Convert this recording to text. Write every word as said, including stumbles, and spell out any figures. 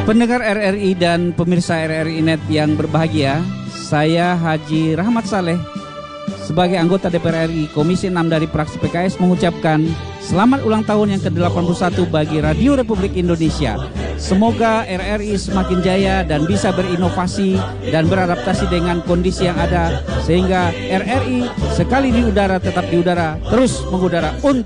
Pendengar R R I dan pemirsa R R I Net yang berbahagia, saya Haji Rahmat Saleh sebagai anggota D P R R I Komisi enam dari fraksi P K S mengucapkan selamat ulang tahun yang ke delapan puluh satu bagi Radio Republik Indonesia. Semoga R R I semakin jaya dan bisa berinovasi dan beradaptasi dengan kondisi yang ada, sehingga R R I sekali di udara tetap di udara, terus mengudara untuk